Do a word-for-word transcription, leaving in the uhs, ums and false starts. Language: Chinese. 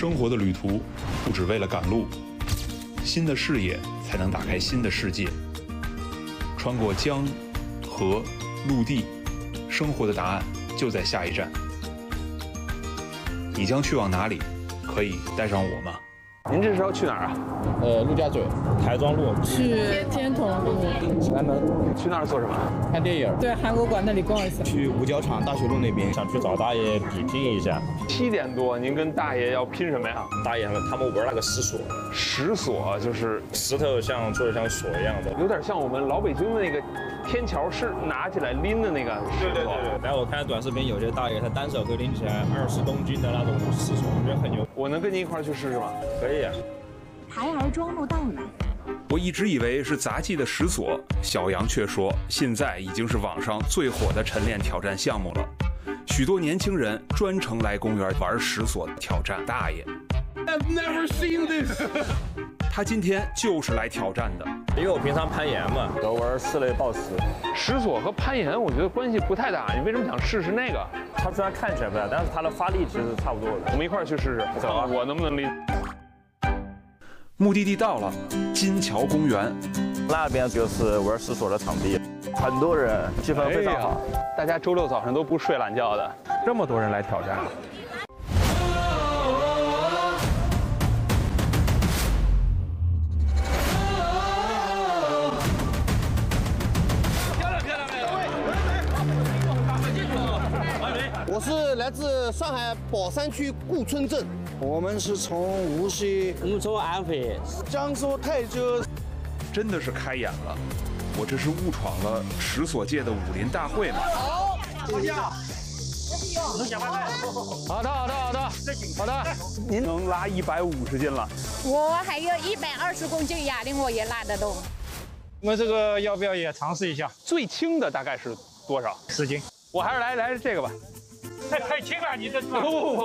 生活的旅途不只为了赶路，新的视野才能打开新的世界。穿过江、河、陆地，生活的答案就在下一站。你将去往哪里？可以带上我吗？ 您这是要去哪儿啊？ 呃，陆家嘴、台庄路， 去天童路、 前安门， 去那儿做什么？ 看电影。 对，韩国馆那里逛一下。 去五角场大学路那边，想去找大爷比拼一下。 七点多，您跟大爷要拼什么呀？ 大爷他们玩那个石锁， 石锁就是石头像做的像锁一样的， 有点像我们老北京的那个天桥是拿起来拎的那个石头。 对对对。然后我看短视频，有些大爷他单手可以拎起来二十公斤的那种石锁，我觉得很牛。 我能跟您一块儿去试试吗？ 可以啊。 台儿庄路到了。 我一直以为是杂技的石锁，小杨却说现在已经是网上最火的晨练挑战项目了。许多年轻人专程来公园玩石锁挑战大爷。 I've never seen this 他今天就是来挑战的， 因为我平常攀岩嘛，都玩室内抱石。 石锁和攀岩我觉得关系不太大，你为什么想试试那个？ 它虽然看起来不大，但是它的发力其实差不多的。 我们一块儿去试试， 走啊！ 我能不能拎？ 目的地到了，金桥公园， 那边就是玩石锁的场地，很多人，气氛非常好。 哎、大家周六早上都不睡懒觉的，这么多人来挑战。 我是来自上海宝山区顾村镇，我们是从无锡， 我们从安徽、 江苏泰州， 真的是开眼了！我这是误闯了石锁界的武林大会吗？ 好，坐下。 好的，好的，好的，好的。您能拉一百五十斤了？ 我还有一百二十公斤哑铃，我也拉得动。 我们这个要不要也尝试一下？ 最轻的大概是多少？ 十斤。 我还是来来这个吧。 太太轻了，你这。 不不不。